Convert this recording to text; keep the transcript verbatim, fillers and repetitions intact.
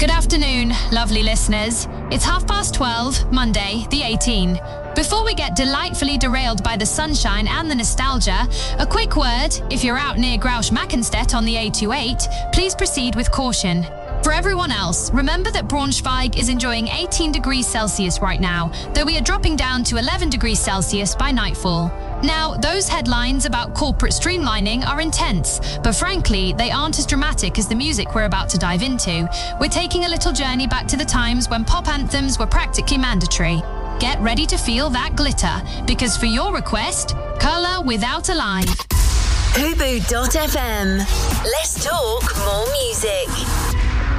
Good afternoon, lovely listeners. It's half past twelve, Monday, the eighteenth. Before we get delightfully derailed by the sunshine and the nostalgia, a quick word: if you're out near Grouch-Mackenstedt on the A twenty-eight, please proceed with caution. For everyone else, remember that Braunschweig is enjoying eighteen degrees Celsius right now, though we are dropping down to eleven degrees Celsius by nightfall. Now, those headlines about corporate streamlining are intense, but frankly, they aren't as dramatic as the music we're about to dive into. We're taking a little journey back to the times when pop anthems were practically mandatory. Get ready to feel that glitter, because for your request, Colour Without a Lie. Hubu dot f m. Let's talk more music.